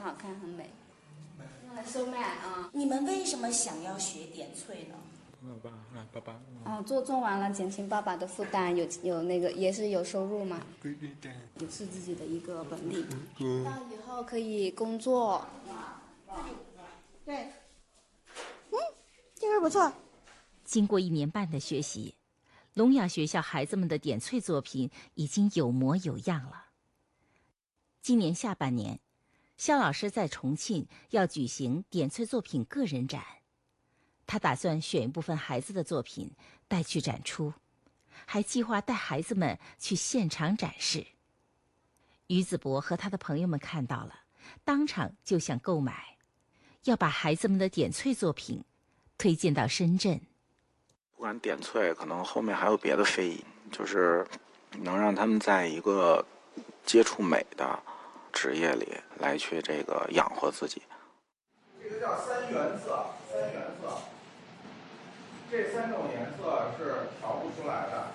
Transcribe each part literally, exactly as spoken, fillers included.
好看，很美，用来收麦啊。 你们为什么想要学点翠呢？ 爸爸啊，爸爸。 哦，做做完了，减轻爸爸的负担，有有那个也是有收入嘛， 对对对， 也是自己的一个本领。嗯，到以后可以工作。 对，嗯，这个不错。 经过一年半的学习，聋哑学校孩子们的点翠作品已经有模有样了。今年下半年，肖老师在重庆要举行点翠作品个人展，他打算选一部分孩子的作品带去展出，还计划带孩子们去现场展示。于子博和他的朋友们看到了，当场就想购买，要把孩子们的点翠作品推荐到深圳。 不管点翠，可能后面还有别的非议，就是能让他们在一个接触美的职业里来去这个养活自己。 这个叫三原色，三原色，这三种颜色是调不出来的，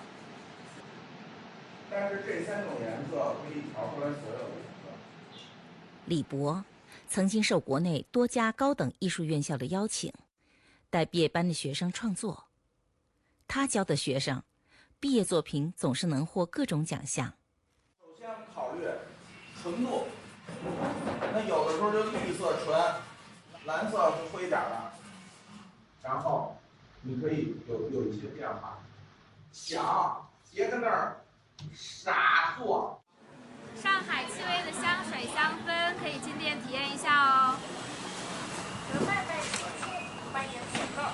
但是这三种颜色可以调出来所有的颜色。 李博曾经受国内多家高等艺术院校的邀请，带毕业班的学生创作。他教的学生，毕业作品总是能获各种奖项。 首先考虑纯度，那有的时候就绿色纯，蓝色是灰点的，然后你可以有有一些变化。想别跟那儿傻做。 上海气味的香水香氛可以进店体验一下哦。有外卖手机欢迎选购。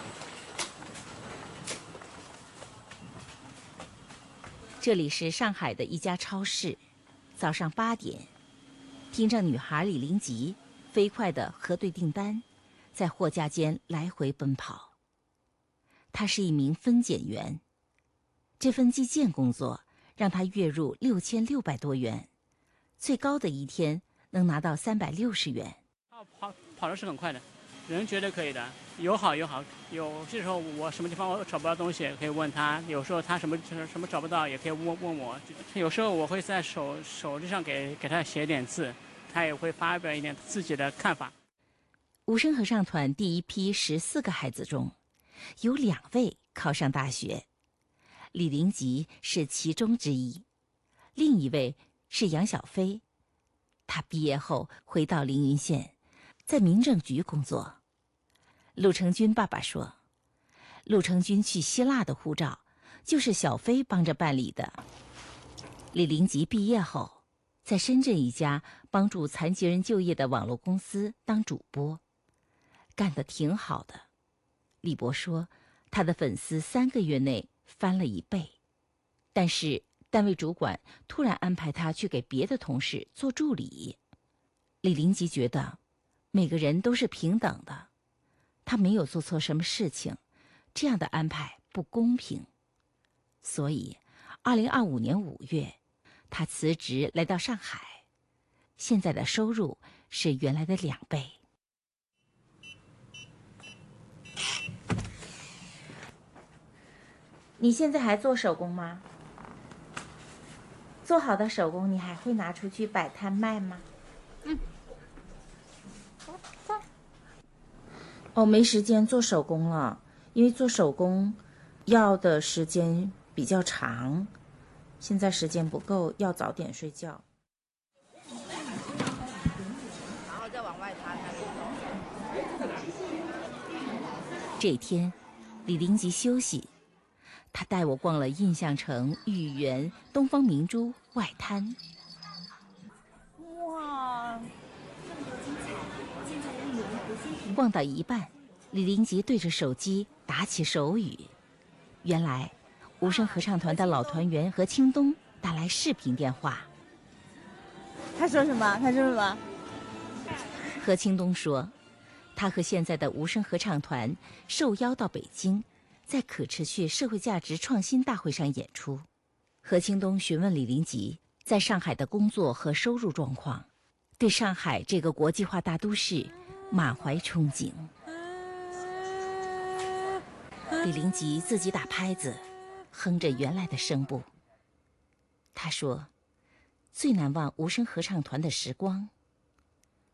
这里是上海的一家超市，早上八点，听着女孩李玲吉飞快地核对订单，在货架间来回奔跑。她是一名分拣员，这份计件工作让她月入六千六百多元，最高的一天能拿到三百六十元。 跑跑跑的是很快的，人觉得可以的，有好有好。有些时候我什么地方我找不到东西，可以问他；有时候他什么什么找不到，也可以问问我。有时候我会在手手机上给给他写点字，他也会发表一点自己的看法。 无声合唱团第一批十四个孩子中，有两位考上大学，李玲吉是其中之一，另一位是杨小飞。他毕业后回到凌云县，在民政局工作。陆成军爸爸说，陆成军去希腊的护照就是小飞帮着办理的。李玲吉毕业后，在深圳一家帮助残疾人就业的网络公司当主播，干得挺好的。李博说，他的粉丝三个月内翻了一倍，但是单位主管突然安排他去给别的同事做助理。李玲吉觉得每个人都是平等的，他没有做错什么事情，这样的安排不公平。所以二零二五年五月，他辞职来到上海，现在的收入是原来的两倍。你现在还做手工吗？做好的手工你还会拿出去摆摊卖吗？ 嗯。 哦，没时间做手工了，因为做手工要的时间比较长，现在时间不够，要早点睡觉。 然后再往外摊。 这一天，李玲吉休息，他带我逛了印象城、豫园、东方明珠外滩。 哇， 逛到一半，李玲吉对着手机打起手语。原来无声合唱团的老团员何清东打来视频电话。 他说什么？他说什么？ 何清东说，他和现在的无声合唱团受邀到北京，在可持续社会价值创新大会上演出。何清东询问李玲吉在上海的工作和收入状况，对上海这个国际化大都市满怀憧憬。李玲吉自己打拍子，哼着原来的声部。他说，最难忘无声合唱团的时光